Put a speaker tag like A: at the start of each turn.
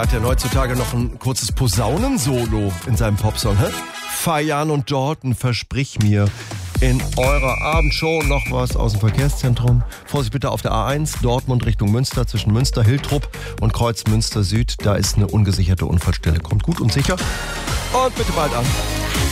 A: Hat er heutzutage noch ein kurzes Posaunensolo in seinem Popsong, hä? Fayan und Dalton, versprich mir. In eurer Abendshow noch was aus dem Verkehrszentrum. Vorsicht bitte auf der A1, Dortmund Richtung Münster, zwischen Münster-Hiltrup und Kreuz Münster Süd. Da ist eine ungesicherte Unfallstelle. Kommt gut und sicher und bitte bald an.